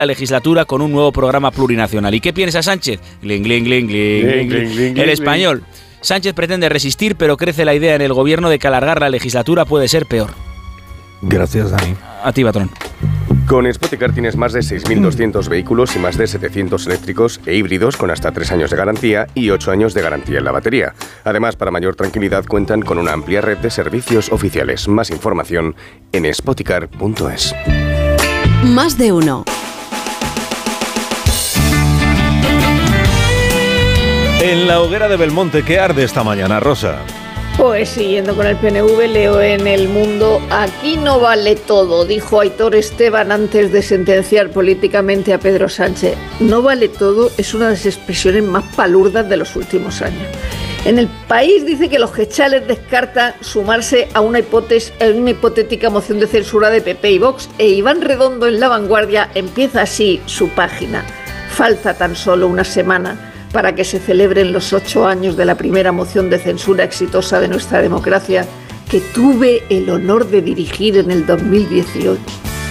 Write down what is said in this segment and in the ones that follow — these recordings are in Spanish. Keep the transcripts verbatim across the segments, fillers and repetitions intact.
la legislatura con un nuevo programa plurinacional. ¿Y qué piensa Sánchez? Gling, gling, gling, gling, gling. El español. Sánchez pretende resistir, pero crece la idea en el gobierno de que alargar la legislatura puede ser peor. Gracias, Dani. A ti, patrón. Con Spoticar tienes más de seis mil doscientos vehículos y más de setecientos eléctricos e híbridos con hasta tres años de garantía y ocho años de garantía en la batería. Además, para mayor tranquilidad, cuentan con una amplia red de servicios oficiales. Más información en spoticar punto es. Más de uno. En la hoguera de Belmonte, ¿qué arde esta mañana, Rosa? Pues siguiendo con el P N V, leo en El Mundo: aquí no vale todo, dijo Aitor Esteban antes de sentenciar políticamente a Pedro Sánchez. No vale todo es una de las expresiones más palurdas de los últimos años. En El País dice que los gechales descartan sumarse a una, hipótesis, a una hipotética moción de censura de P P y Vox, e Iván Redondo en La Vanguardia empieza así su página. Falta tan solo una semana para que se celebren los ocho años de la primera moción de censura exitosa de nuestra democracia, que tuve el honor de dirigir en el dos mil dieciocho.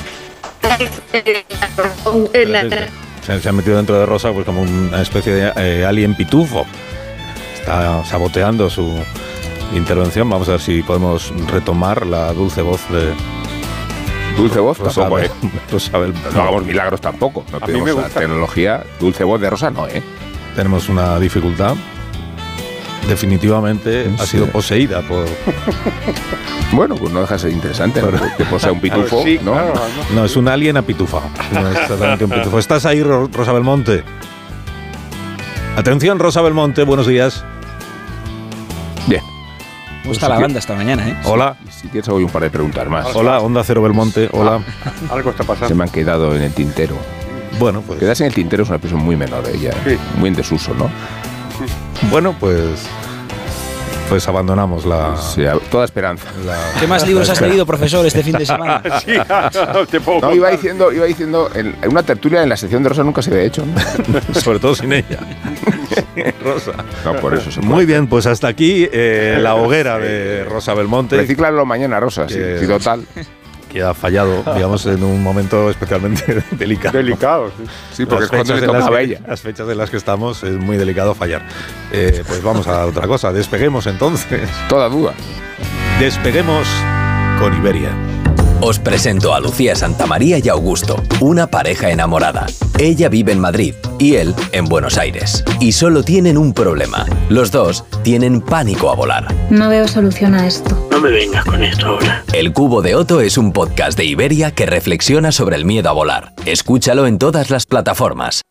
Se, se ha metido dentro de Rosa pues como una especie de eh, alien pitufo. Está saboteando su intervención. Vamos a ver si podemos retomar la dulce voz de... Dulce voz Rosa, tampoco, ¿eh? Rosa Bel... No hagamos milagros tampoco. No a mí me gusta. La tecnología, dulce voz de Rosa no, ¿eh? Tenemos una dificultad. Definitivamente Sí. ha sido poseída por... Bueno, pues no deja de ser interesante, ¿no? Que posea un pitufo, Pues sí, ¿no? claro, no. No, es un alien apitufado. No es exactamente un pitufo. ¿Estás ahí, Ro- Rosa Belmonte? Atención, Rosa Belmonte, buenos días. Bien. ¿Cómo está la banda esta mañana, eh? Hola. Si quieres, hago un par de preguntas más. Hola, Onda Cero Belmonte. Hola. Algo está Se pasando. me han quedado en el tintero. Bueno, pues... Quedarse en el tintero es una expresión muy menor, ella. Sí. Muy en desuso, ¿no? Bueno, pues... Pues abandonamos la... Sí, a- toda esperanza. la- ¿Qué más libros has leído, profesor, este fin de semana? Sí, te puedo No, iba contar. diciendo, iba diciendo, en, en una tertulia en la sección de Rosa nunca se había hecho, ¿no? Sobre todo sin ella. Rosa. No, por eso se Muy bien, pues hasta aquí eh, la hoguera de Rosa Belmonte, Recíclalo mañana, Rosa, sí, Que- sí, total. que ha fallado, digamos, en un momento especialmente delicado. Delicado, sí. Sí, porque es Las cuando fechas le en las tocaba a que- ella. Las fechas en las que estamos es muy delicado fallar. Eh, pues vamos a otra cosa, despeguemos entonces. Toda duda. Despeguemos con Iberia. Os presento a Lucía Santamaría y Augusto, una pareja enamorada. Ella vive en Madrid y él en Buenos Aires. Y solo tienen un problema. Los dos tienen pánico a volar. No veo solución a esto. No me vengas con esto ahora. El Cubo de Otto es un podcast de Iberia que reflexiona sobre el miedo a volar. Escúchalo en todas las plataformas.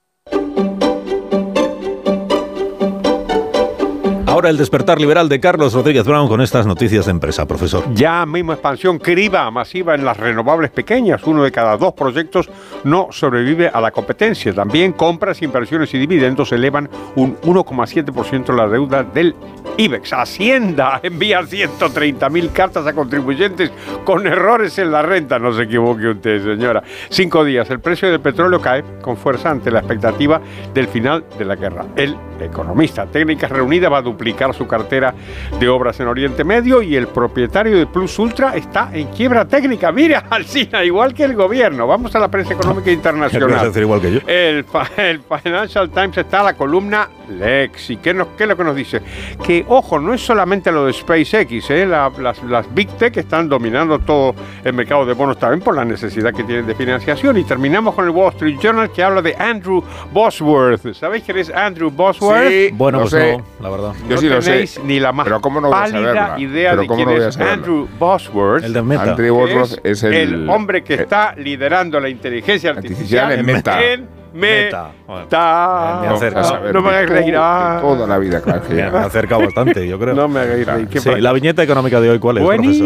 Ahora el despertar liberal de Carlos Rodríguez Brown con estas noticias de empresa, profesor. Ya mismo expansión criba masiva en las renovables pequeñas. Uno de cada dos proyectos no sobrevive a la competencia. También compras, inversiones y dividendos elevan un uno coma siete por ciento la deuda del IBEX. Hacienda envía ciento treinta mil cartas a contribuyentes con errores en la renta. No se equivoque usted, señora. Cinco días. El precio del petróleo cae con fuerza ante la expectativa del final de la guerra. El economista Técnicas Reunidas va a duplicar su cartera de obras en Oriente Medio y el propietario de Plus Ultra está en quiebra técnica. Mira, Alsina, igual que el gobierno. Vamos a la prensa económica internacional. ¿Quieres decir igual que yo? El, el Financial Times está la columna Lexi. ¿Qué, nos, ¿Qué es lo que nos dice? Que, ojo, no es solamente lo de SpaceX, ¿eh? la, las, las Big Tech están dominando todo el mercado de bonos también por la necesidad que tienen de financiación. Y terminamos con el Wall Street Journal que habla de Andrew Bosworth. ¿Sabéis quién es Andrew Bosworth? Sí, Bueno, lo pues sé. no, la verdad. Yo no sí lo sé. tenéis ni la más Pero ¿cómo no voy a pálida saberla? idea Pero de ¿cómo quién no voy a es saberla? Andrew Bosworth. El de Meta. Andrew Bosworth es es el, el hombre que está liderando la inteligencia artificial, artificial en Meta. en Meta. Bueno, Meta. me No, acerca. a No, saber, no me hagáis de reír. to- ah. de Toda la vida, claro. que me ya. ha acercado bastante, yo creo. No me hagáis reír. ¿Qué Sí, pasa? la viñeta económica de hoy, ¿cuál es, profesor?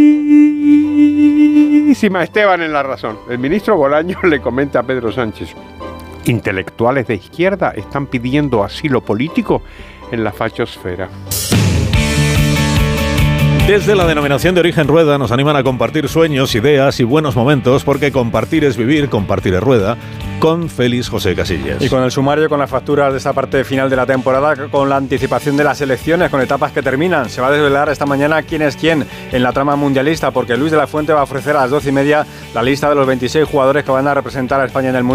Buenísima, Esteban en la razón. El ministro Bolaños le comenta a Pedro Sánchez: intelectuales de izquierda están pidiendo asilo político en la fachosfera. Desde la denominación de origen Rueda nos animan a compartir sueños, ideas y buenos momentos, porque compartir es vivir, compartir es Rueda. con Félix José Casillas. Y con el sumario, con las facturas de esta parte final de la temporada, con la anticipación de las elecciones, con etapas que terminan. Se va a desvelar esta mañana quién es quién en la trama mundialista, porque Luis de la Fuente va a ofrecer a las doce y media la lista de los veintiséis jugadores que van a representar a España en el Mundial.